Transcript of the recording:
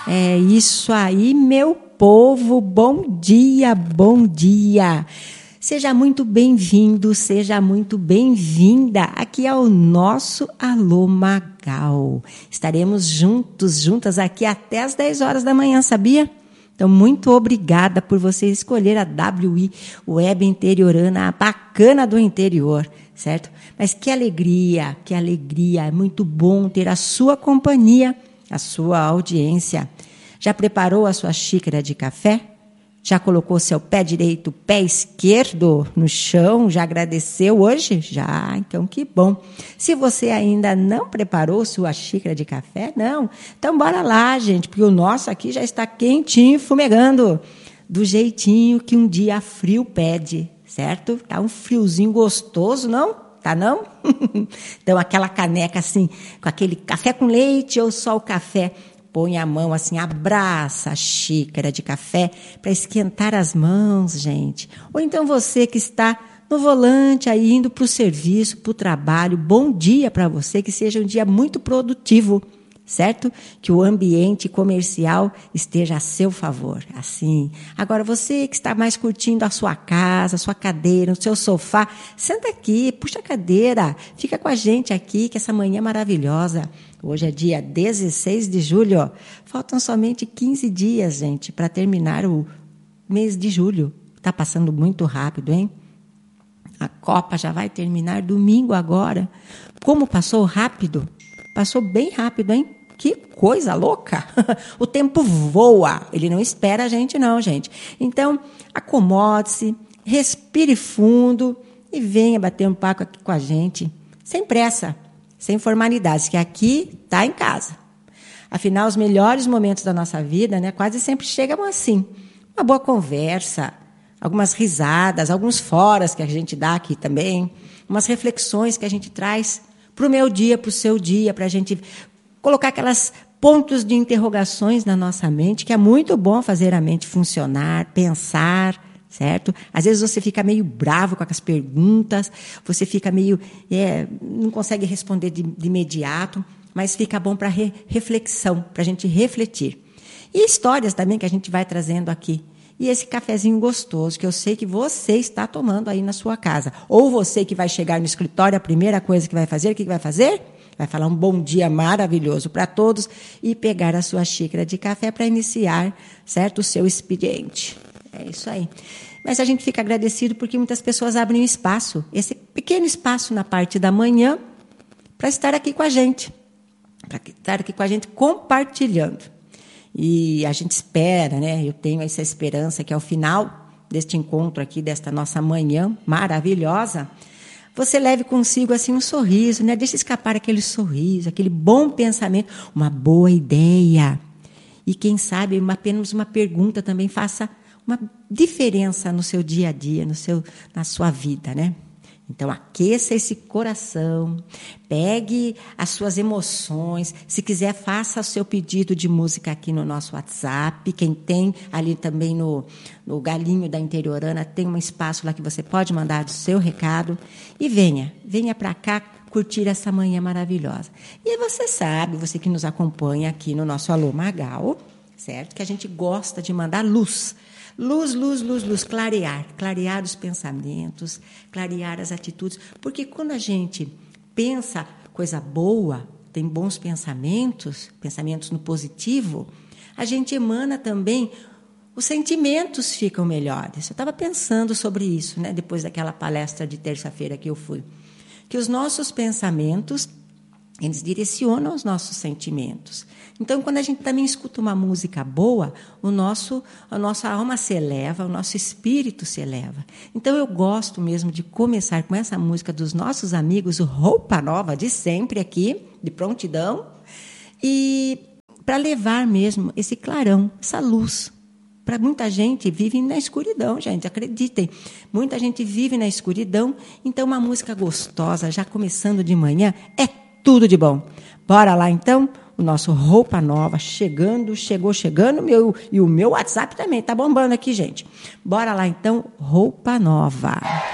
É isso aí, meu povo. Bom dia, bom dia. Seja muito bem-vindo, seja muito bem-vinda aqui ao nosso Alô Magal. Estaremos juntas aqui até às 10 horas da manhã, sabia? Então, muito obrigada por você escolher a WI Web Interiorana, a bacana do interior, certo? Mas que alegria, é muito bom ter a sua companhia, a sua audiência. Já preparou a sua xícara de café? Já colocou seu pé direito, pé esquerdo no chão? Já agradeceu hoje? Já, então que bom. Se você ainda não preparou sua xícara de café, não. Então bora lá, gente, porque o nosso aqui já está quentinho, fumegando. Do jeitinho que um dia frio pede, certo? Tá um friozinho gostoso, não? Tá não? Então aquela caneca assim, com aquele café com leite ou só o café. Põe a mão assim, abraça a xícara de café para esquentar as mãos, gente. Ou então você que está no volante, aí indo para o serviço, para o trabalho, bom dia para você, que seja um dia muito produtivo, certo? Que o ambiente comercial esteja a seu favor, assim. Agora, você que está mais curtindo a sua casa, a sua cadeira, o seu sofá, senta aqui, puxa a cadeira, fica com a gente aqui, que essa manhã é maravilhosa. Hoje é dia 16 de julho, faltam somente 15 dias, gente, para terminar o mês de julho. Está passando muito rápido, hein? A Copa já vai terminar domingo agora. Como passou rápido? Passou bem rápido, hein? Que coisa louca! O tempo voa, ele não espera a gente não, gente. Então, acomode-se, respire fundo e venha bater um papo aqui com a gente, sem pressa. Sem formalidades, que aqui está em casa. Afinal, os melhores momentos da nossa vida, né, quase sempre chegam assim. Uma boa conversa, algumas risadas, alguns foras que a gente dá aqui também, umas reflexões que a gente traz para o meu dia, para o seu dia, para a gente colocar aquelas pontos de interrogações na nossa mente, que é muito bom fazer a mente funcionar, pensar, certo? Às vezes você fica meio bravo com as perguntas, você fica meio... não consegue responder de imediato, mas fica bom para reflexão, para a gente refletir. E histórias também que a gente vai trazendo aqui. E esse cafezinho gostoso, que eu sei que você está tomando aí na sua casa. Ou você que vai chegar no escritório, a primeira coisa que vai fazer, o que vai fazer? Vai falar um bom dia maravilhoso para todos e pegar a sua xícara de café para iniciar, certo, o seu expediente. É isso aí. Mas a gente fica agradecido porque muitas pessoas abrem um espaço, esse pequeno espaço na parte da manhã, para estar aqui com a gente. Para estar aqui com a gente compartilhando. E a gente espera, né? Eu tenho essa esperança que ao final deste encontro aqui, desta nossa manhã maravilhosa, você leve consigo assim um sorriso, né? Deixe escapar aquele sorriso, aquele bom pensamento, uma boa ideia. E quem sabe apenas uma pergunta também faça uma diferença no seu dia a dia, na sua vida, né? Então, aqueça esse coração, pegue as suas emoções. Se quiser, faça o seu pedido de música aqui no nosso WhatsApp. Quem tem ali também no Galinho da Interiorana, tem um espaço lá que você pode mandar o seu recado. E venha para cá curtir essa manhã maravilhosa. E você sabe, você que nos acompanha aqui no nosso Alô Magal, certo? Que a gente gosta de mandar luz. Luz, clarear os pensamentos, clarear as atitudes. Porque quando a gente pensa coisa boa, tem bons pensamentos no positivo, a gente emana também, os sentimentos ficam melhores. Eu estava pensando sobre isso, né, depois daquela palestra de terça-feira que eu fui. Que os nossos pensamentos, eles direcionam os nossos sentimentos. Então, quando a gente também escuta uma música boa, a nossa alma se eleva, o nosso espírito se eleva. Então, eu gosto mesmo de começar com essa música dos nossos amigos, o Roupa Nova, de sempre aqui, de prontidão, e para levar mesmo esse clarão, essa luz. Para muita gente vive na escuridão, gente, acreditem. Muita gente vive na escuridão, então uma música gostosa, já começando de manhã, é tudo de bom. Bora lá, então? O nosso Roupa Nova chegando, chegou, e o meu WhatsApp também está bombando aqui, gente. Bora lá, então, Roupa Nova.